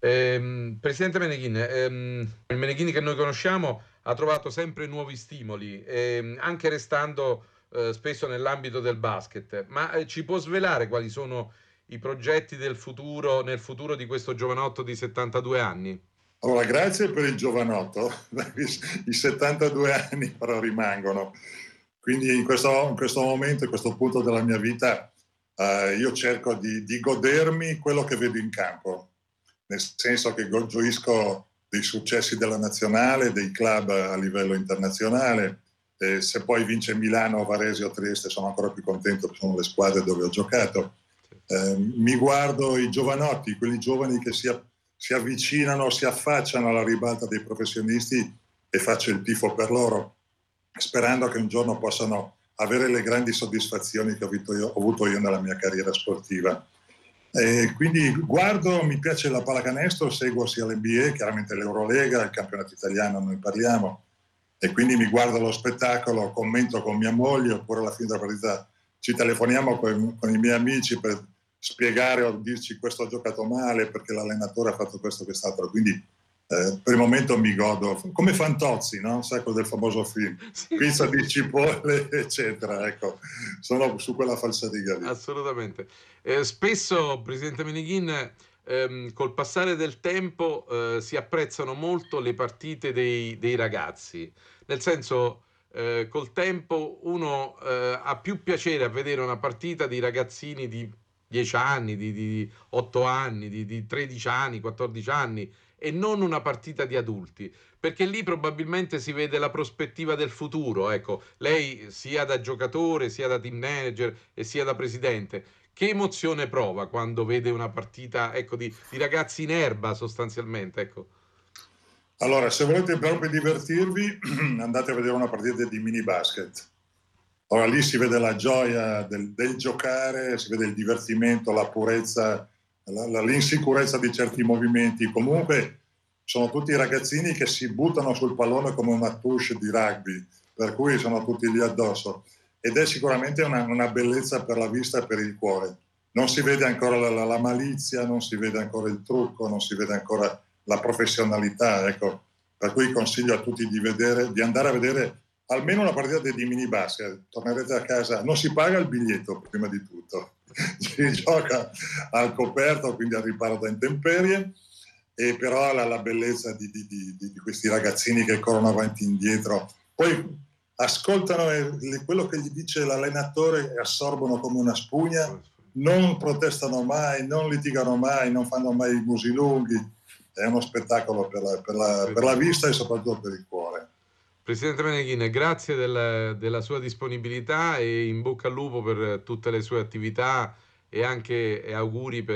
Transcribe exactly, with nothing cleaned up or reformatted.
Ehm, Presidente Meneghin, ehm, il Meneghin che noi conosciamo ha trovato sempre nuovi stimoli, ehm, anche restando eh, spesso nell'ambito del basket, ma eh, ci può svelare quali sono i progetti del futuro, nel futuro di questo giovanotto di settantadue anni? Allora, grazie per il giovanotto, i settantadue anni però rimangono. Quindi in questo, in questo momento, in questo punto della mia vita, eh, io cerco di, di godermi quello che vedo in campo, nel senso che go- gioisco dei successi della nazionale, dei club a livello internazionale. E se poi vince Milano, Varese o Trieste sono ancora più contento, perché sono le squadre dove ho giocato. Eh, mi guardo i giovanotti, quelli giovani che si, si avvicinano, si affacciano alla ribalta dei professionisti e faccio il tifo per loro, sperando che un giorno possano avere le grandi soddisfazioni che ho avuto io, ho avuto io nella mia carriera sportiva. E quindi guardo, mi piace la pallacanestro, seguo sia l'N B A, chiaramente l'Eurolega, il campionato italiano, noi parliamo, e quindi mi guardo lo spettacolo, commento con mia moglie, oppure alla fine della partita ci telefoniamo con, con i miei amici per spiegare o dirci questo ha giocato male perché l'allenatore ha fatto questo o quest'altro. Quindi eh, per il momento mi godo, come Fantozzi, no? Sai, quello del famoso film, Sì, pizza sì, di cipolle, eccetera. Ecco, sono su quella falsariga lì. assolutamente. Eh, spesso, Presidente Meneghin, ehm, col passare del tempo eh, si apprezzano molto le partite dei, dei ragazzi, nel senso, eh, col tempo uno eh, ha più piacere a vedere una partita di ragazzini di dieci anni, di, di otto anni, di, di tredici anni, quattordici anni e non una partita di adulti, perché lì probabilmente si vede la prospettiva del futuro. Ecco, lei sia da giocatore, sia da team manager e sia da presidente, che emozione prova quando vede una partita, ecco, di, di ragazzi in erba sostanzialmente, ecco. Allora, se volete proprio divertirvi, andate a vedere una partita di mini basket. Ora lì si vede la gioia del, del giocare, si vede il divertimento, la purezza, la, la, l'insicurezza di certi movimenti. Comunque sono tutti ragazzini che si buttano sul pallone come una touche di rugby, per cui sono tutti lì addosso. Ed è sicuramente una, una bellezza per la vista e per il cuore. Non si vede ancora la, la, la malizia, non si vede ancora il trucco, non si vede ancora la professionalità, ecco. Per cui consiglio a tutti di, vedere, di andare a vedere almeno una partita di mini basket. Tornerete a casa, non si paga il biglietto prima di tutto, si gioca al coperto, quindi al riparo da intemperie, e però la, la bellezza di, di, di, di questi ragazzini che corrono avanti e indietro, poi ascoltano quello che gli dice l'allenatore e assorbono come una spugna, non protestano mai, non litigano mai, non fanno mai i musi lunghi. È uno spettacolo per la, per la, per la vista e soprattutto per il cuore. Presidente Meneghin, grazie del- della sua disponibilità e in bocca al lupo per tutte le sue attività e anche e auguri per